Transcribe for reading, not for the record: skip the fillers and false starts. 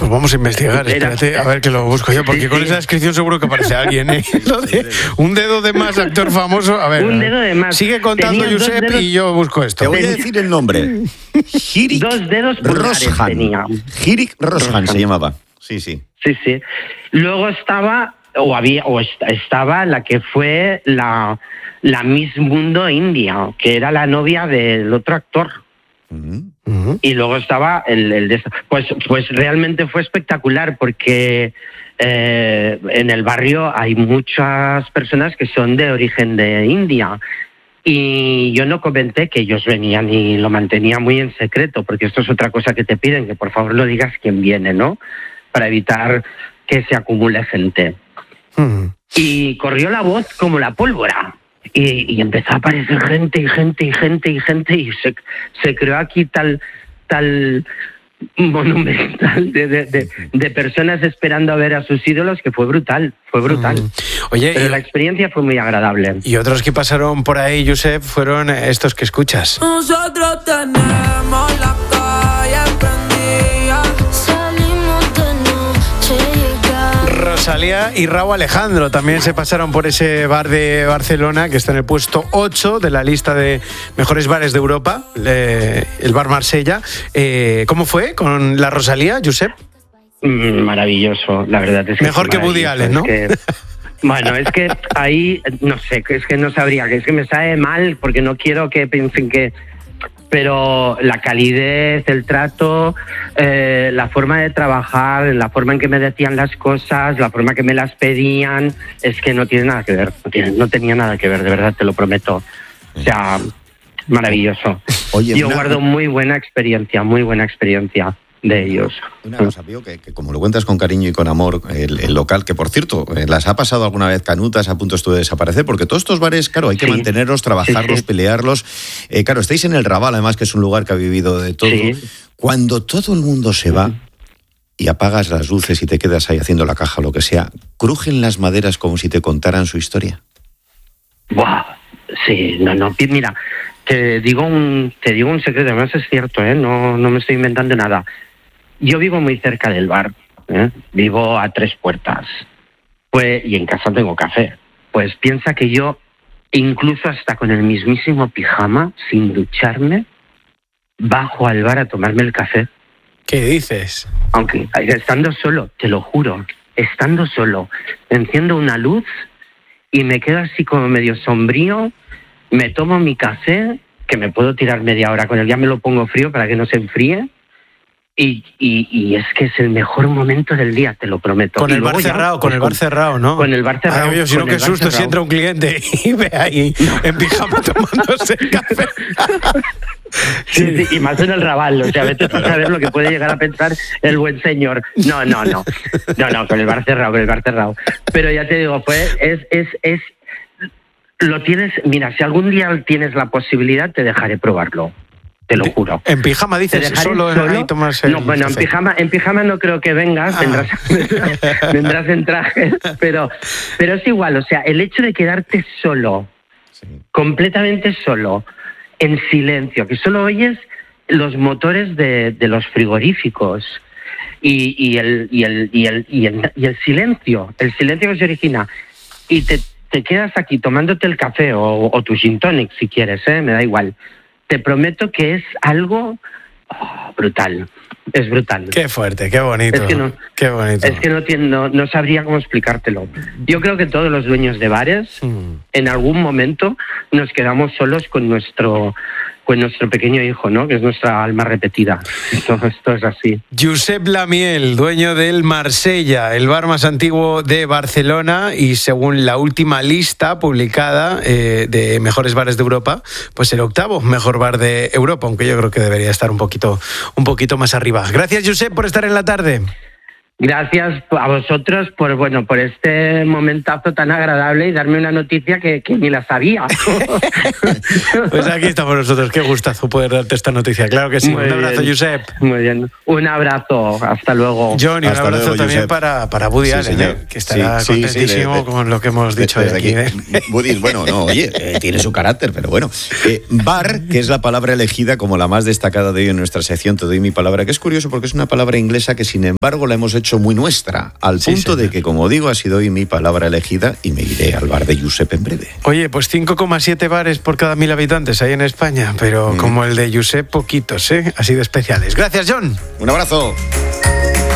Pues vamos a investigar, espérate, a ver que lo busco yo, porque con esa descripción seguro que aparece alguien, ¿eh? Lo de un dedo de más, actor famoso. A ver, un dedo de más. Sigue contando, Josep, y yo busco esto. Te voy a decir el nombre. Hirik 2 dedos pulgares tenía. Hirik Roshan se llamaba. Sí. Sí. Luego estaba estaba la que fue la Miss Mundo India, que era la novia del otro actor. Uh-huh. Y luego estaba el de pues realmente fue espectacular, porque en el barrio hay muchas personas que son de origen de India. Y yo no comenté que ellos venían y lo mantenía muy en secreto, porque esto es otra cosa que te piden, que por favor no digas quién viene, ¿no? Para evitar que se acumule gente. Y corrió la voz como la pólvora. Y empezó a aparecer gente y se creó aquí tal monumental de personas esperando a ver a sus ídolos, que fue brutal. Oye, pero la experiencia fue muy agradable. Y otros que pasaron por ahí, Josep, fueron estos que escuchas. Nosotros tenemos la calle prendida, salimos de noche. Rosalía y Rauw Alejandro también se pasaron por ese bar de Barcelona, que está en el puesto 8 de la lista de mejores bares de Europa, el bar Marsella. ¿Cómo fue con la Rosalía, Josep? Maravilloso, la verdad es que mejor que Woody Allen, ¿no? Bueno, es que ahí, no sé, es que no sabría, es que me sabe mal, porque no quiero que piensen que... Pero la calidez, el trato, la forma de trabajar, la forma en que me decían las cosas, la forma que me las pedían, es que no tiene nada que ver, no tenía nada que ver, de verdad, te lo prometo. O sea, maravilloso. Oye, yo guardo muy buena experiencia de ellos. Una cosa, veo que como lo cuentas con cariño y con amor, el local, que por cierto, ¿las ha pasado alguna vez canutas? A punto estuvo de desaparecer, porque todos estos bares, claro, hay que mantenerlos, trabajarlos, pelearlos. Claro, estáis en el Raval, además, que es un lugar que ha vivido de todo. Sí. Cuando todo el mundo se va y apagas las luces y te quedas ahí haciendo la caja o lo que sea, ¿crujen las maderas como si te contaran su historia? ¡Buah! Sí, no, mira, te digo un secreto, además es cierto, no me estoy inventando nada. Yo vivo muy cerca del bar, vivo a 3 puertas, pues, y en casa tengo café. Pues piensa que yo, incluso hasta con el mismísimo pijama, sin ducharme, bajo al bar a tomarme el café. ¿Qué dices? Aunque estando solo, te lo juro, estando solo, enciendo una luz y me quedo así como medio sombrío, me tomo mi café, que me puedo tirar media hora con él, ya me lo pongo frío para que no se enfríe, y es que es el mejor momento del día, te lo prometo. Con el bar cerrado, ¿no? Con el bar cerrado. Ay, si no, qué susto si entra un cliente y ve ahí en pijama tomándose el café. Sí, y más en el Raval, o sea, vete a saber lo que puede llegar a pensar el buen señor. No, con el bar cerrado. Pero ya te digo, pues es lo tienes, mira, si algún día tienes la posibilidad, te dejaré probarlo. Te lo juro. En pijama dices, solo ahí tomas el... No, bueno, en pijama no creo que vengas, vendrás en traje, pero es igual, o sea, el hecho de quedarte solo, completamente solo, en silencio, que solo oyes los motores de los frigoríficos y el silencio que se origina, y te quedas aquí tomándote el café o tu gin tonic si quieres, me da igual. Te prometo que es algo brutal. Es brutal. Qué fuerte, qué bonito. Qué bonito. Es que no sabría cómo explicártelo. Yo creo que todos los dueños de bares, en algún momento, nos quedamos solos con nuestro pequeño hijo, ¿no? Que es nuestra alma repetida. Esto es así. Josep Lamiel, dueño del Marsella, el bar más antiguo de Barcelona, y según la última lista publicada de mejores bares de Europa, pues el 8º mejor bar de Europa, aunque yo creo que debería estar un poquito más arriba. Gracias, Josep, por estar en la tarde. Gracias a vosotros por este momentazo tan agradable y darme una noticia que ni la sabía. Pues aquí estamos nosotros, qué gustazo poder darte esta noticia. Claro que sí. Muy un abrazo, bien. Josep. Muy bien. Un abrazo. Hasta luego. Johnny, un Hasta abrazo luego, también Josep. para Woody Sí, Allen, señor. que estará Sí, contentísimo con lo que hemos dicho desde de aquí. Woody, bueno, no, oye, tiene su carácter, pero bueno. Bar, que es la palabra elegida como la más destacada de hoy en nuestra sección Te doy mi palabra, que es curioso porque es una palabra inglesa que sin embargo la hemos hecho muy nuestra, al Sí, punto de señor. que, como digo, ha sido hoy mi palabra elegida y me iré al bar de Josep en breve. Oye, pues 5,7 bares por cada 1.000 habitantes hay en España, pero como el de Josep, poquitos, así de especiales. Gracias, John. Un abrazo.